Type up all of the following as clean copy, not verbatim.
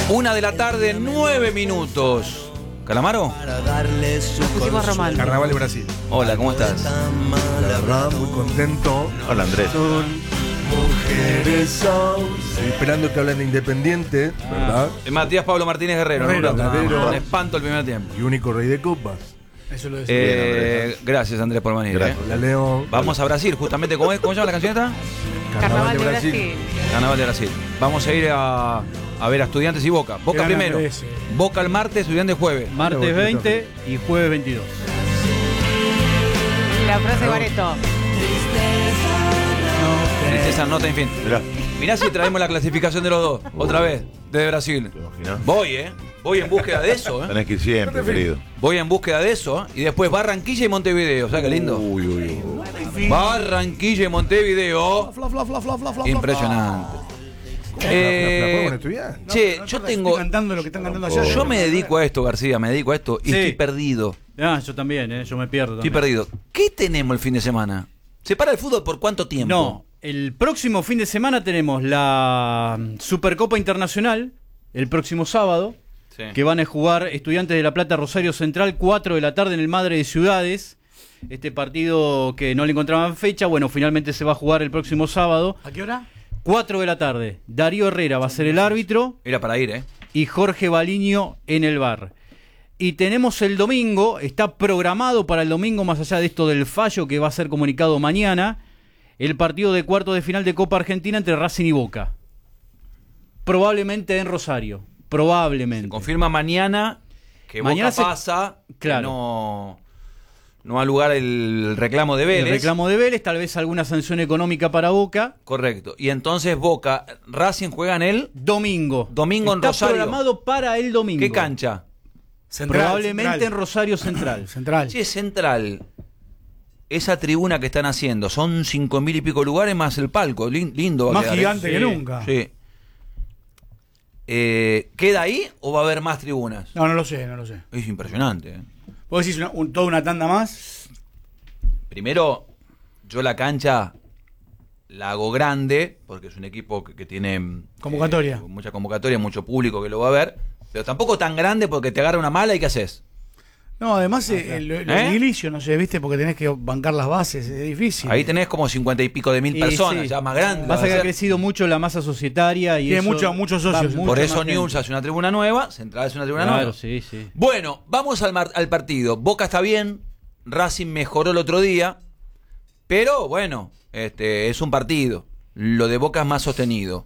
1:09 p.m. ¿Calamaro? Pusimos romántico. Carnaval de Brasil. Hola, ¿cómo estás? La verdad, muy contento. Hola, Andrés. Son mujeres. Estoy esperando que hablen de Independiente, ¿verdad? Matías Pablo Martínez Guerrero. Guerrero, ¿no? Guerrero. Un espanto el primer tiempo. Y único rey de copas. Eso lo decía. Gracias, Andrés, por venir. Gracias. Hola, León. Vamos a Brasil, justamente. ¿Cómo se llama la canción esta? Carnaval de Brasil. Carnaval de Brasil. Vamos a ir a ver a Estudiantes y Boca. Boca Gran primero. Andrés. Boca el martes, Estudiantes jueves. Martes 20 y jueves 22. La frase de Bareto. Tristeza, nota, en fin. Mirá, Mirá si traemos la clasificación de los dos. Otra vez, desde Brasil. ¿te imaginas? Voy en búsqueda de eso, Tenés que ir siempre, querido. Voy en búsqueda de eso. Y después Barranquilla y Montevideo. ¿Sabes qué lindo? Uy. Barranquilla y Montevideo. Impresionante. Che, yo tengo. Estoy cantando lo que están cantando allá. Yo me dedico a esto, García, me dedico a esto y Sí. estoy perdido. Yo también, yo me pierdo. Estoy también. perdido. ¿Qué tenemos el fin de semana? ¿Se para el fútbol por cuánto tiempo? No, el próximo fin de semana tenemos la Supercopa Internacional, el próximo sábado, Sí. que van a jugar Estudiantes de La Plata, Rosario Central, 4 de la tarde en el Madre de Ciudades. Este partido que no le encontraban fecha, bueno, finalmente se va a jugar el próximo sábado. ¿A qué hora? 4 de la tarde. Darío Herrera va a ser el árbitro Era para ir, y Jorge Baliño en el bar. Y tenemos el domingo, está programado para el domingo, más allá de esto del fallo que va a ser comunicado mañana, el partido de cuartos de final de Copa Argentina entre Racing y Boca. Probablemente en Rosario. Probablemente. Confirma mañana que Mañana Boca pasa, que claro. no ha lugar el reclamo de Vélez. El reclamo de Vélez, tal vez alguna sanción económica para Boca. Correcto. Y entonces Boca, Racing juegan el Domingo. Domingo en está Rosario. programado para el domingo. ¿Qué cancha? Probablemente en Rosario Central. Central. Che, Central. Esa tribuna que están haciendo, son 5.000 y pico lugares más el palco. Lindo va a Más quedar, gigante ¿eh? que nunca. Sí. ¿Queda ahí o va a haber más tribunas? No lo sé. Es impresionante. ¿Vos decís toda una tanda más? Primero, yo la cancha la hago grande, porque es un equipo que tiene Convocatoria. mucha convocatoria, mucho público que lo va a ver, pero tampoco tan grande porque te agarra una mala y ¿qué haces? No, además lo edilicio, no sé, viste, porque tenés que bancar las bases, es difícil. Ahí tenés como 50 y pico de mil Y personas, sí. ya más grande. Pasa va a que ha ser. crecido mucho la masa societaria y Tiene eso muchos va socios. mucho Por más eso gente. Newell's hace una tribuna nueva, Central hace una tribuna Claro, nueva. sí, sí. Bueno, vamos al partido. Boca está bien, Racing mejoró el otro día, pero bueno, es un partido. Lo de Boca es más sostenido.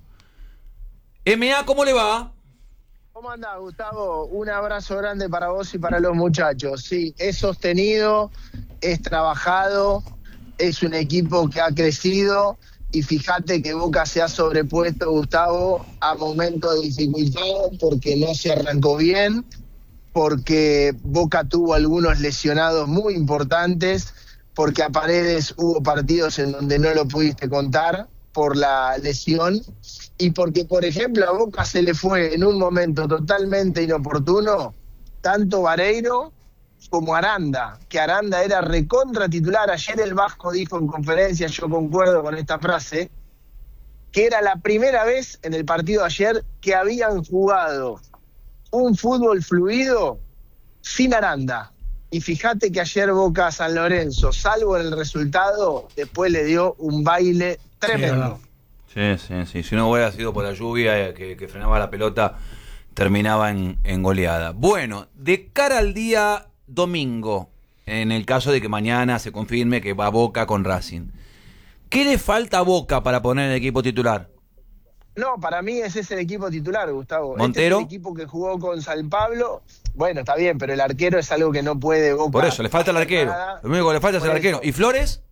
MA, ¿cómo le va? ¿Cómo andás, Gustavo? Un abrazo grande para vos y para los muchachos. Sí, es sostenido, es trabajado, es un equipo que ha crecido y fíjate que Boca se ha sobrepuesto, Gustavo, a momentos de dificultad porque no se arrancó bien, porque Boca tuvo algunos lesionados muy importantes, porque a Paredes hubo partidos en donde no lo pudiste contar por la lesión, y porque, por ejemplo, a Boca se le fue en un momento totalmente inoportuno tanto Vareiro como Aranda, que Aranda era recontra titular. Ayer el Vasco dijo en conferencia, yo concuerdo con esta frase, que era la primera vez en el partido de ayer que habían jugado un fútbol fluido sin Aranda. Y fíjate que ayer Boca a San Lorenzo, salvo el resultado, después le dio un baile tremendo. Sí. Si no hubiera sido por la lluvia que frenaba la pelota, terminaba en goleada. Bueno, de cara al día domingo, en el caso de que mañana se confirme que va Boca con Racing, ¿qué le falta a Boca para poner el equipo titular? No, para mí ese es el equipo titular, Gustavo. ¿Montero? Este es el equipo que jugó con San Pablo. Bueno, está bien, pero el arquero es algo que no puede Boca. Por eso, le falta el arquero. Nada. Lo único que le falta es el Por arquero. eso. ¿Y Flores?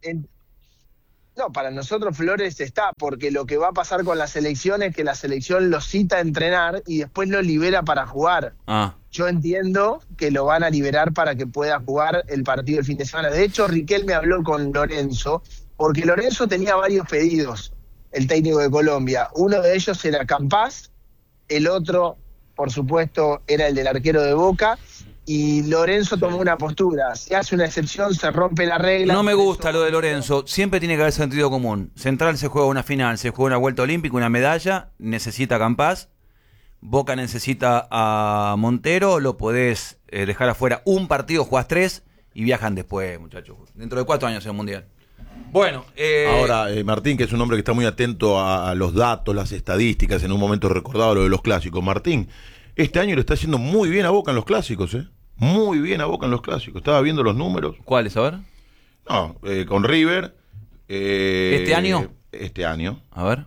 No, para nosotros Flores está, porque lo que va a pasar con la selección es que la selección lo cita a entrenar y después lo libera para jugar. Yo entiendo que lo van a liberar para que pueda jugar el partido el fin de semana. De hecho, Riquelme habló con Lorenzo, porque Lorenzo tenía varios pedidos, el técnico de Colombia. Uno de ellos era Campás, el otro, por supuesto, era el del arquero de Boca, y Lorenzo tomó una postura. Si hace una excepción, se rompe la regla. No me gusta lo de Lorenzo. Siempre tiene que haber sentido común. Central se juega una final, se juega una vuelta olímpica, una medalla, necesita Campás. Boca necesita a Montero, lo podés dejar afuera un partido, jugás 3 y viajan después, muchachos. Dentro de 4 años en el Mundial. Bueno, ahora, Martín, que es un hombre que está muy atento a los datos, las estadísticas, en un momento recordaba lo de los clásicos. Martín, este año le está haciendo muy bien a Boca en los clásicos, muy bien a Boca en los clásicos. Estaba viendo los números. ¿cuáles? A ver. No, con River. ¿Este año? Este año. A ver.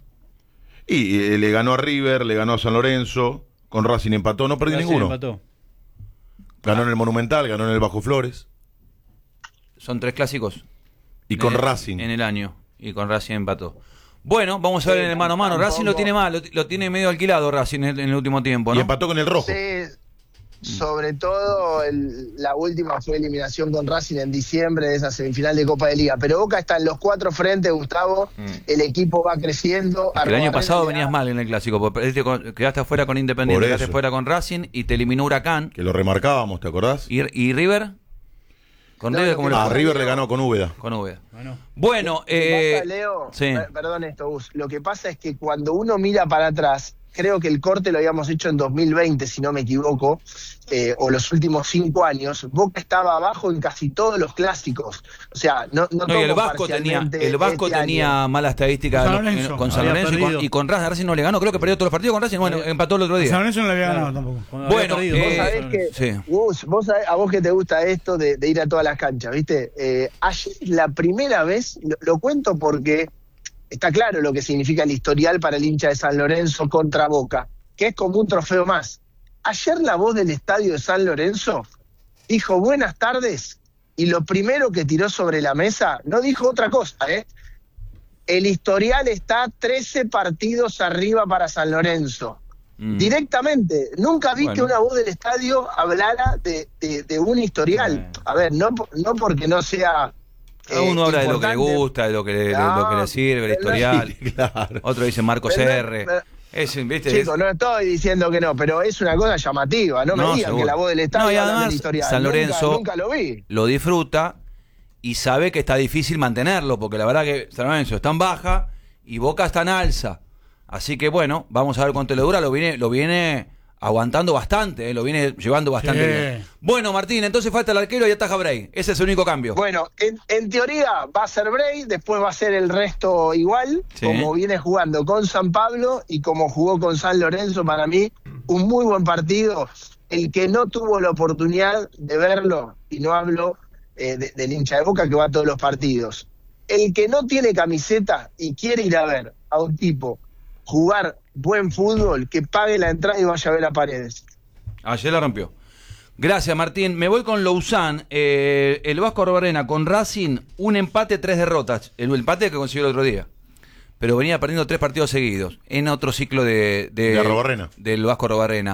Y le ganó a River, le ganó a San Lorenzo, con Racing empató, no perdió Racing ninguno. empató. Ganó en el Monumental, ganó en el Bajo Flores. Son 3 clásicos. Y con Racing. En el año. Y con Racing empató. Bueno, vamos a ver en el mano a mano. Racing lo tiene mal, lo tiene medio alquilado Racing en el último tiempo, ¿no? Y empató con el Rojo. Sí, sobre todo la última fue eliminación con Racing en diciembre de esa semifinal de Copa de Liga. Pero Boca está en los 4 frentes, Gustavo. El equipo va creciendo. El año pasado venías mal en el clásico, porque quedaste afuera con Independiente, quedaste fuera con Racing y te eliminó Huracán. Que lo remarcábamos, ¿te acordás? ¿Y River? ¿Con River cómo le fue? River le ganó con Úbeda. Con Úbeda. Bueno, pasa, Leo, sí. Perdón esto, Gus. Lo que pasa es que cuando uno mira para atrás, creo que el corte lo habíamos hecho en 2020, si no me equivoco, o los últimos 5 años, Boca estaba abajo en casi todos los clásicos. O sea, no y el Vasco tenía mala estadística con San Lorenzo y con Racing no le ganó. Creo que perdió todos los partidos con Racing, bueno, empató el otro día. San Lorenzo no le había ganado tampoco. Bueno, vos sabés que, sí. Gus, a vos que te gusta esto de ir a todas las canchas, ¿viste? Ayer la primera vez, lo cuento porque está claro lo que significa el historial para el hincha de San Lorenzo contra Boca, que es como un trofeo más. Ayer la voz del estadio de San Lorenzo dijo buenas tardes y lo primero que tiró sobre la mesa, no dijo otra cosa, el historial está 13 partidos arriba para San Lorenzo. Directamente, nunca vi que una voz del estadio hablara de un historial. A ver, no porque no sea... uno habla de lo que le gusta, de lo que le sirve, el historial. Claro. Otro dice Marcos R. ¿Viste? Chicos, no estoy diciendo que no, pero es una cosa llamativa. No me digan seguro. que la voz del estadio y habla además, del historial. San Lorenzo nunca lo vi. Lo disfruta y sabe que está difícil mantenerlo, porque la verdad que San Lorenzo está en baja y Boca está en alza. Así que bueno, vamos a ver cuánto le dura. Lo viene aguantando bastante, lo viene llevando bastante bien. Bueno, Martín, entonces falta el arquero y ataja Bray. Ese es el único cambio. Bueno, en teoría va a ser Bray, después va a ser el resto igual, como viene jugando con San Pablo y como jugó con San Lorenzo. Para mí, un muy buen partido. El que no tuvo la oportunidad de verlo, y no hablo del hincha de Boca que va a todos los partidos, el que no tiene camiseta y quiere ir a ver a un tipo jugar buen fútbol, que pague la entrada y vaya a ver a Paredes. Ayer la rompió. Gracias, Martín. Me voy con Lausanne. El Vasco Arbarrena con Racing, un empate, 3 derrotas. El empate que consiguió el otro día. Pero venía perdiendo 3 partidos seguidos. En otro ciclo de Arbarrena. Del Vasco Arbarrena.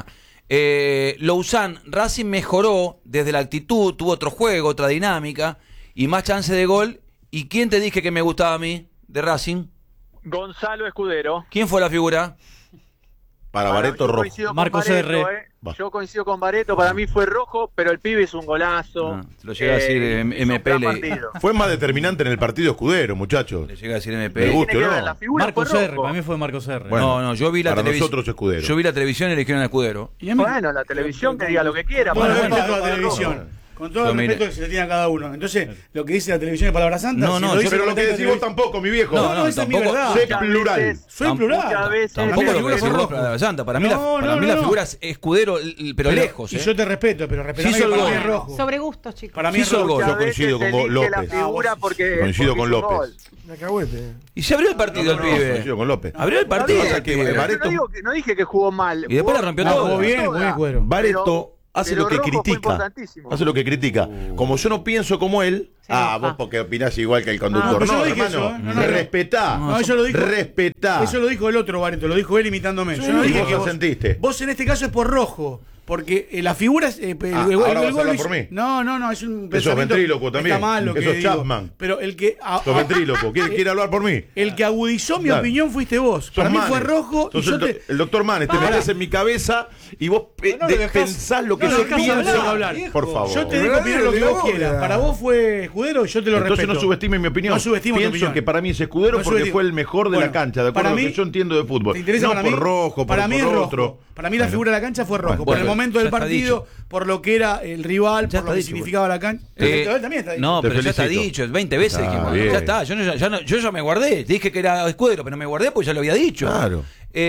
Lausanne, Racing mejoró desde la actitud, tuvo otro juego, otra dinámica y más chance de gol. ¿Y quién te dije que me gustaba a mí de Racing? Gonzalo Escudero. ¿Quién fue la figura? Para Bareto rojo. Marcos R. Yo coincido con Bareto, para mí fue rojo, pero el pibe es un golazo. Lo llega a decir MP. Fue más determinante en el partido Escudero, muchachos. Le llega a decir MP. Me gusta, ¿no? Marcos R, para mí fue Marcos R. Bueno, no, yo vi la televisión. Para nosotros Escudero. Yo vi la televisión y eligieron a Escudero. Bueno, la televisión que diga lo que quiera. Con Para todo el mí respeto a la fue televisión. rojo. Con todo el respeto que se le tiene a cada uno. Entonces, lo que dice la televisión es palabra santa. Pero lo que decís vos tampoco, mi viejo. No, esa es mi verdad. Sé plural. Soy plural. Tampoco lo que decís vos, palabra santa. Para mí la figura es Escudero, pero lejos. Y yo te respeto, pero respetame que para mí es rojo. Sobre gustos, chicos. Para mí es rojo. Yo coincido con López. Coincido con López. Y se abrió el partido el pibe. Coincido con López. Abrió el partido. No dije que jugó mal. Y después la rompió todo. Jugó bien, muy cuero. Bareto hace lo que critica. Hace lo que critica. Como yo no pienso como él, vos porque opinás igual que el conductor. Yo No, no dije hermano, eso, respetá. No, yo lo dijo. Respetá. Eso lo dijo el otro Bareto, lo dijo él imitándome. Yo no dije vos que lo sentiste. Vos en este caso es por rojo. Porque la figura es. ahora vas a hablar por mí. No, es un Eso es pensamiento. ventríloco también. Está mal lo Eso que es digo. Chapman. Pero el que. Sos ventríloco. ¿Quiere hablar por mí? El que agudizó mi Dale. opinión fuiste vos. Para mí fue Rojo. Y Sos yo el doctor Manes, te metes en mi cabeza y vos pensás lo que no yo lo dejás pienso. hablar. Por favor. Yo te dejo opinar lo que vos quieras. Para vos fue Escudero y yo te lo respeto. Entonces no subestimes mi opinión. No subestimo tu Pienso opinión. que para mí es Escudero No porque subestimo. fue el mejor de Bueno, la cancha, de acuerdo para a lo mí- que yo entiendo de fútbol. ¿Te interesa no para por mí? Rojo, para por, mí por es Rojo. otro. Para mí la figura de la cancha fue Rojo. Bueno, por el momento del ya está partido, dicho. por lo que era el rival, Ya por lo está que dicho, significaba la cancha. Perfecto, él también está dicho. No, Te pero ya está felicito. dicho, 20 veces Está dijimos. bien. Ya está, yo ya me guardé. Dije que era Escudero, pero me guardé porque ya lo había dicho. Claro.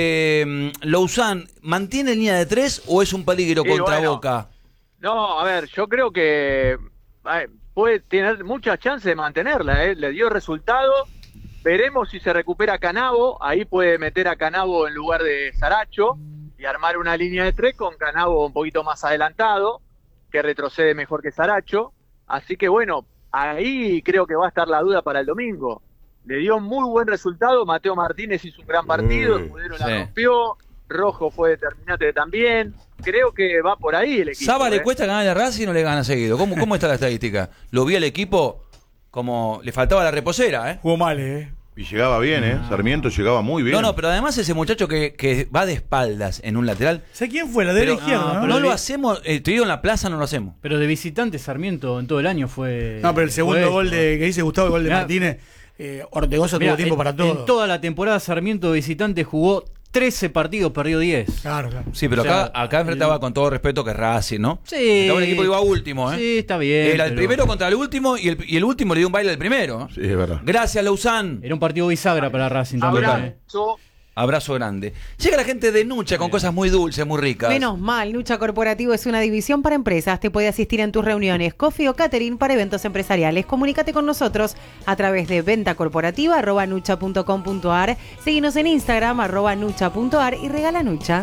Lausanne, ¿mantiene línea de 3 o es un peligro Sí, contra bueno. Boca? No, a ver, yo creo que puede tener muchas chances de mantenerla, ¿eh? Le dio resultado. Veremos si se recupera Canavo. Ahí puede meter a Canavo en lugar de Saracho y armar una línea de 3 con Canavo un poquito más adelantado, que retrocede mejor que Saracho. Así que bueno, ahí creo que va a estar la duda para el domingo. Le dio muy buen resultado. Mateo Martínez hizo un gran partido. Escudero la Sí. rompió. Rojo fue determinante también. Creo que va por ahí el equipo. Saba le ¿eh? cuesta ganar a Racing y no le gana seguido. ¿Cómo está la estadística? Lo vi al equipo como le faltaba la reposera, ¿eh? Jugó mal, Y llegaba bien, Sarmiento llegaba muy bien. No, pero además ese muchacho que va de espaldas en un lateral. ¿Sabes quién fue? La de la Pero, izquierda, ¿no? no pero lo hacemos, te digo, en la plaza no lo hacemos. Pero de visitante Sarmiento en todo el año fue. No, pero el segundo fue- gol que dice Gustavo, el gol de Mirá. Martínez, Ortegoza Mirá, tuvo tiempo en- para todo. En toda la temporada Sarmiento de visitante jugó 13 partidos, perdió 10. Claro. Sí, pero O sea, acá enfrentaba con todo respeto que Racing, ¿no? Sí. Estaba un equipo que iba último, ¿eh? Sí, está bien. Era el pero primero contra el último y el último le dio un baile al primero. ¿eh? Sí, es verdad. Gracias, Lausanne. Era un partido bisagra para Racing también. Abrazo. Abrazo grande. Llega la gente de Nucha con cosas muy dulces, muy ricas. Menos mal, Nucha Corporativo es una división para empresas. Te puede asistir en tus reuniones, coffee o catering para eventos empresariales. Comunícate con nosotros a través de ventacorporativa@nucha.com.ar. Seguinos en Instagram @nucha.ar y regala Nucha.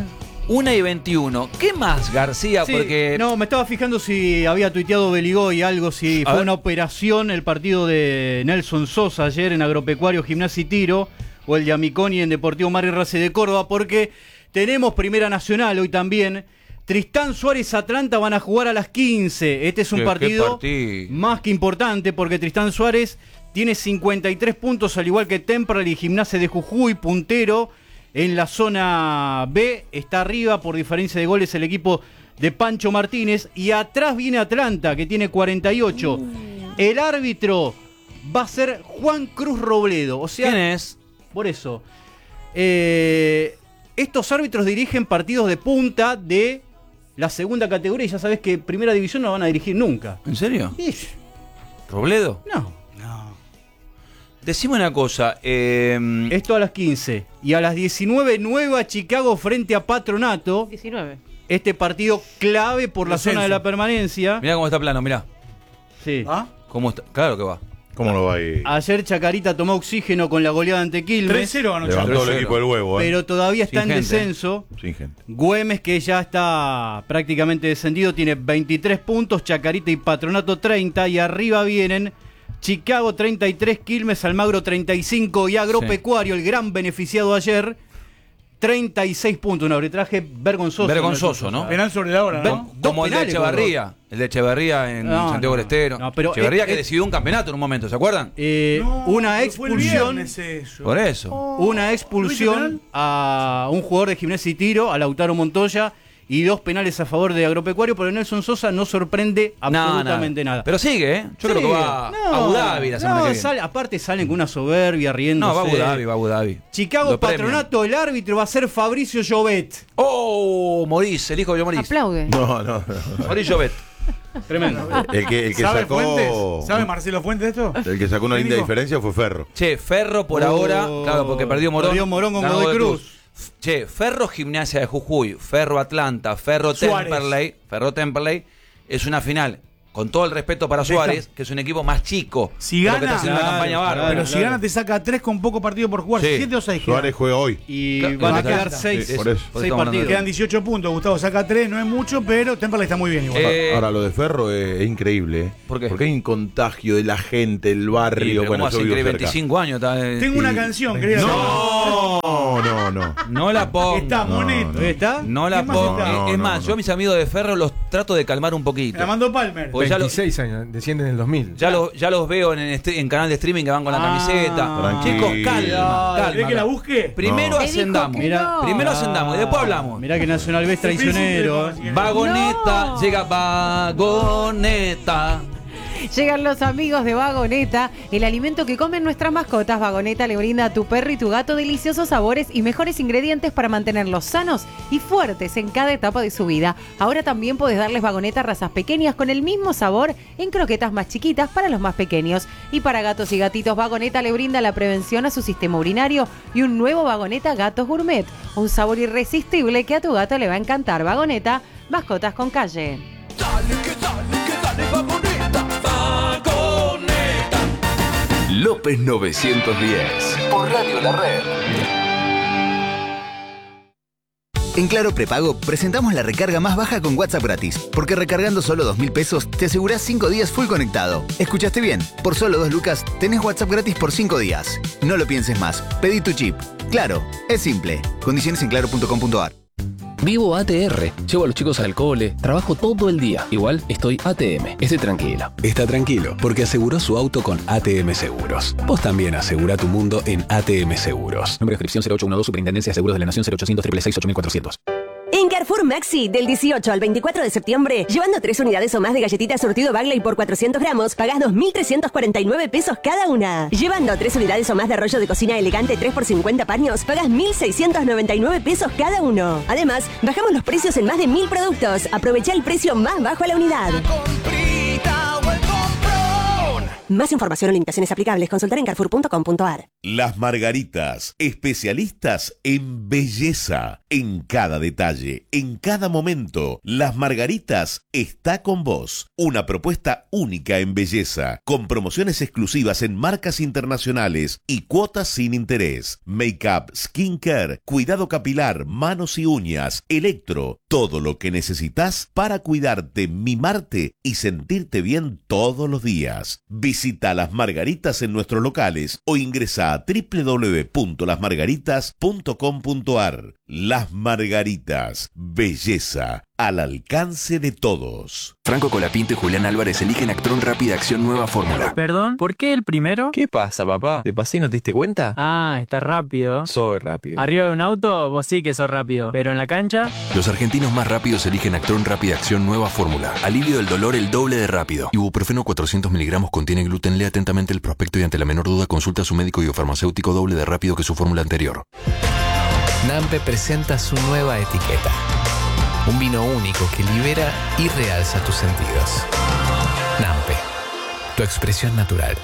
1:21. ¿Qué más, García? Sí, Porque no, me estaba fijando si había tuiteado Beligoy algo, si A fue ver. una operación el partido de Nelson Sosa ayer en Agropecuario, Gimnasia y Tiro, o el de Amiconi en Deportivo Mario Race de Córdoba, porque tenemos Primera Nacional hoy también. Tristán Suárez Atlanta van a jugar a las 15. Este es un Qué partido partido. más que importante porque Tristán Suárez tiene 53 puntos, al igual que Temperley y Gimnasia de Jujuy, puntero. En la zona B está arriba por diferencia de goles el equipo de Pancho Martínez. Y atrás viene Atlanta, que tiene 48. El árbitro va a ser Juan Cruz Robledo. O sea, ¿quién es? por eso. Estos árbitros dirigen partidos de punta de la segunda categoría y ya sabes que Primera División no van a dirigir nunca. ¿En serio? Ish, ¿Robledo? no. Decime una cosa. Esto a las 15. Y a las 19, Nueva Chicago frente a Patronato. 19. Este partido clave por la Descenso. zona de la permanencia. Mirá cómo está plano, mirá. Sí. ¿Ah? ¿Cómo está? Claro que va. ¿Cómo lo va a ir? Ayer Chacarita tomó oxígeno con la goleada ante Quilmes. 3-0 anoche. Levantó el 3-0. equipo del huevo, Pero todavía está Sin en gente. descenso. Sin gente. Güemes, que ya está prácticamente descendido, tiene 23 puntos. Chacarita y Patronato 30. Y arriba vienen Chicago 33, Quilmes, Almagro 35 y Agropecuario, el gran beneficiado ayer, 36 puntos. Un arbitraje vergonzoso. Vergonzoso, ¿no? Penal sobre la hora, ¿no? Dos Como el de penales, Echeverría. El de Echeverría en No, Santiago no, del Estero. no, pero Echeverría que decidió un campeonato en un momento, ¿se acuerdan? Una pero fue el expulsión. viernes eso. Por eso. Una expulsión a un jugador de Gimnasia y Tiro, a Lautaro Montoya, y 2 penales a favor de Agropecuario, pero Nelson Sosa no sorprende absolutamente nada. Pero sigue, ¿eh? Yo creo que va a Abu Dhabi la semana que viene. Aparte salen con una soberbia riendo. No, va a Abu Dhabi, va a Abu Dhabi. Chicago Lo premian. Patronato, el árbitro va a ser Fabricio Llobet. ¡Oh! Morís, el hijo de Morís. Aplaude. No. Morís Llobet. Tremendo. El que ¿Sabe sacó. Fuentes? ¿Sabe Marcelo Fuentes de esto? El que sacó una linda Técnico. diferencia fue Ferro. Che, Ferro por ahora, claro, porque perdió Morón. Perdió Morón con ganó Godoy Cruz. Che, Ferro Gimnasia de Jujuy, Ferro Atlanta, Ferro Suárez. Temperley es una final con todo el respeto para Suárez, que es un equipo más chico. Si pero gana, que está haciendo una campaña bárbara. pero si gana te saca 3 con poco partido por jugar, Sí. 7 o 6. Suárez juega hoy. Y Claro, van a claro. quedar 6 Por eso. partidos. Quedan 18 puntos, Gustavo saca 3, no es mucho, pero Temperley está muy bien igual. Ahora, lo de Ferro es increíble. ¿Por qué? Porque hay un contagio de la gente, el barrio. Sí, bueno, ¿cómo yo hace vivo increíble? cerca. 25 años. Tengo una canción, querida. No. No la pongo. Está Moneto. ¿Está? No la ¿Qué más pongo. está? Es No, más, no. yo a mis amigos de Ferro los trato de calmar un poquito. La mandó Palmer. Porque ya, 26 años, descienden en el 2000. ya los veo en canal de streaming que van con la camiseta. tranquilo. Chicos, calma. ¿Querés que la busque? Primero Te dijo ascendamos. que no. Primero ascendamos y después hablamos. Mirá que Nacional B es traicionero. Vagoneta, No. llega Vagoneta. Llegan los amigos de Vagoneta, el alimento que comen nuestras mascotas. Vagoneta le brinda a tu perro y tu gato deliciosos sabores y mejores ingredientes para mantenerlos sanos y fuertes en cada etapa de su vida. Ahora también podés darles Vagoneta a razas pequeñas con el mismo sabor en croquetas más chiquitas para los más pequeños. Y para gatos y gatitos, Vagoneta le brinda la prevención a su sistema urinario y un nuevo Vagoneta Gatos Gourmet. Un sabor irresistible que a tu gato le va a encantar. Vagoneta, mascotas con calle. López 910 por Radio La Red. En Claro Prepago presentamos la recarga más baja con WhatsApp gratis, porque recargando solo 2.000 pesos te asegurás 5 días full conectado. ¿Escuchaste bien? Por solo 2 lucas tenés WhatsApp gratis por 5 días. No lo pienses más, pedí tu chip. Claro, es simple. Condiciones en claro.com.ar. Vivo ATR, llevo a los chicos al cole, trabajo todo el día. Igual estoy ATM, estoy tranquilo. Está tranquilo, porque aseguró su auto con ATM Seguros. Vos también asegura tu mundo en ATM Seguros. Número de inscripción 0812, Superintendencia de Seguros de la Nación 0800 666 8400. En Carrefour Maxi, del 18 al 24 de septiembre, llevando 3 unidades o más de galletitas surtido Bagley por 400 gramos, pagás 2.349 pesos cada una. Llevando 3 unidades o más de rollo de cocina elegante 3 por 50 paños, pagás 1.699 pesos cada uno. Además, bajamos los precios en más de 1.000 productos. Aprovecha el precio más bajo a la unidad. Más información o limitaciones aplicables, consultar en carrefour.com.ar. Las Margaritas, especialistas en belleza, en cada detalle, en cada momento. Las Margaritas está con vos. Una propuesta única en belleza, con promociones exclusivas en marcas internacionales y cuotas sin interés. Make-up, skincare, cuidado capilar, manos y uñas, electro, todo lo que necesitas para cuidarte, mimarte y sentirte bien todos los días. Visita Las Margaritas en nuestros locales o ingresa a www.lasmargaritas.com.ar. Las Margaritas, belleza al alcance de todos. Franco Colapinto y Julián Álvarez eligen Actron Rápida Acción Nueva Fórmula. Perdón, ¿por qué el primero? ¿Qué pasa, papá? ¿Te pasé y no te diste cuenta? Ah, está rápido. Soy rápido. Arriba de un auto, vos sí que sos rápido. Pero en la cancha... Los argentinos más rápidos eligen Actron Rápida Acción Nueva Fórmula. Alivio del dolor el doble de rápido. Ibuprofeno 400 miligramos contiene gluten. Lea atentamente el prospecto y ante la menor duda consulta a su médico y o farmacéutico doble de rápido que su fórmula anterior. Nampe presenta su nueva etiqueta. Un vino único que libera y realza tus sentidos. Nampe, tu expresión natural.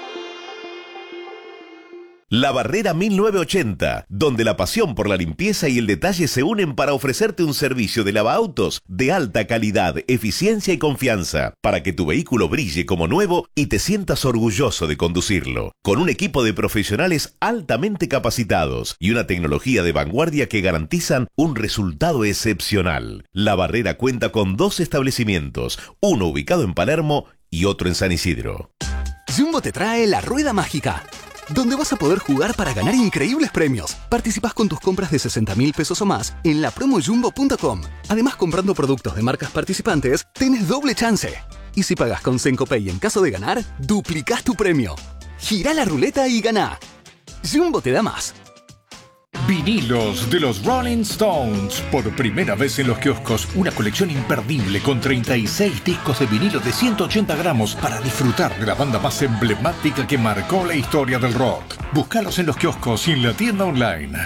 La Barrera 1980, donde la pasión por la limpieza y el detalle se unen para ofrecerte un servicio de lavaautos de alta calidad, eficiencia y confianza, para que tu vehículo brille como nuevo y te sientas orgulloso de conducirlo. Con un equipo de profesionales altamente capacitados y una tecnología de vanguardia que garantizan un resultado excepcional. La Barrera cuenta con 2 establecimientos, uno ubicado en Palermo y otro en San Isidro. Jumbo te trae la Rueda Mágica, donde vas a poder jugar para ganar increíbles premios. Participás con tus compras de 60.000 pesos o más en la promojumbo.com. Además, comprando productos de marcas participantes, tenés doble chance. Y si pagás con Sencopay en caso de ganar, duplicás tu premio. Girá la ruleta y ganá. Jumbo te da más. Vinilos de los Rolling Stones. Por primera vez en los kioscos, una colección imperdible con 36 discos de vinilo de 180 gramos para disfrutar de la banda más emblemática que marcó la historia del rock. Búscalos en los kioscos y en la tienda online.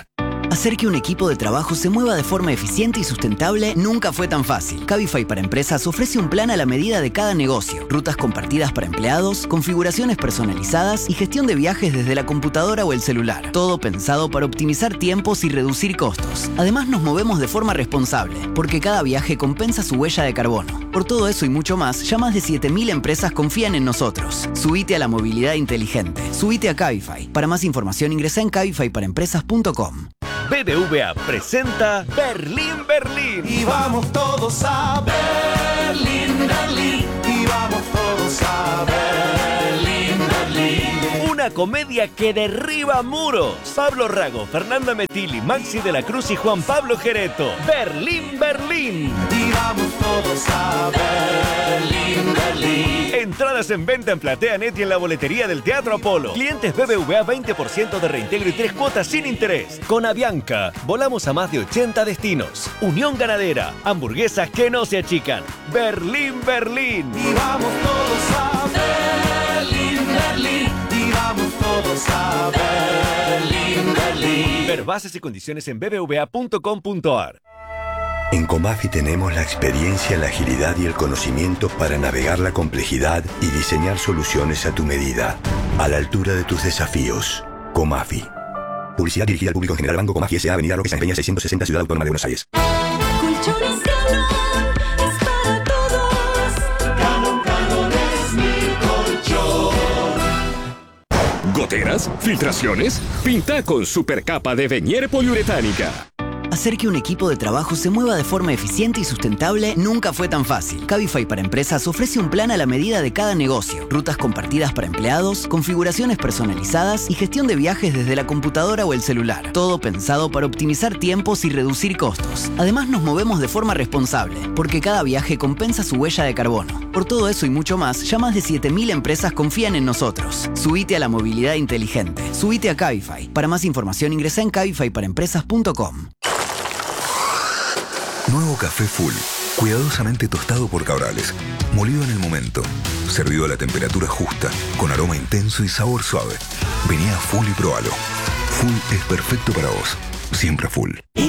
Hacer que un equipo de trabajo se mueva de forma eficiente y sustentable nunca fue tan fácil. Cabify para Empresas ofrece un plan a la medida de cada negocio, rutas compartidas para empleados, configuraciones personalizadas y gestión de viajes desde la computadora o el celular. Todo pensado para optimizar tiempos y reducir costos. Además, nos movemos de forma responsable, porque cada viaje compensa su huella de carbono. Por todo eso y mucho más, ya más de 7.000 empresas confían en nosotros. Subite a la movilidad inteligente. Subite a Cabify. Para más información ingresa en cabifyparaempresas.com. BBVA presenta Berlín, Berlín. Y vamos todos a Berlín, Berlín. Y vamos todos a Berlín, Berlín. Una comedia que derriba muros. Pablo Rago, Fernanda Metilli, Maxi de la Cruz y Juan Pablo Gereto. Berlín, Berlín. Y vamos todos a Berlín, Berlín. Entradas en venta en PlateaNet y en la boletería del Teatro Apolo. Clientes BBVA 20% de reintegro y 3 cuotas sin interés. Con Avianca, volamos a más de 80 destinos. Unión Ganadera, hamburguesas que no se achican. Berlín, Berlín. Y vamos todos a Berlín, Berlín. Y vamos todos a Berlín, Berlín. Ver bases y condiciones en bbva.com.ar. En Comafi tenemos la experiencia, la agilidad y el conocimiento para navegar la complejidad y diseñar soluciones a tu medida, a la altura de tus desafíos. Comafi. Publicidad dirigida al público en general. Banco Comafi S.A. Avenida Roque San Peña 660, Ciudad Autónoma de Buenos Aires. Colchones Calón es para todos. Calón, Calón es mi colchón. ¿Goteras? ¿Filtraciones? Pinta con supercapa de Venier poliuretánica. Hacer que un equipo de trabajo se mueva de forma eficiente y sustentable nunca fue tan fácil. Cabify para Empresas ofrece un plan a la medida de cada negocio, rutas compartidas para empleados, configuraciones personalizadas y gestión de viajes desde la computadora o el celular. Todo pensado para optimizar tiempos y reducir costos. Además, nos movemos de forma responsable, porque cada viaje compensa su huella de carbono. Por todo eso y mucho más, ya más de 7.000 empresas confían en nosotros. Subite a la movilidad inteligente. Subite a Cabify. Para más información ingresa en cabifyparaempresas.com. Nuevo café Full, cuidadosamente tostado por Cabrales, molido en el momento, servido a la temperatura justa, con aroma intenso y sabor suave. Vení a Full y probalo. Full es perfecto para vos, siempre Full. Y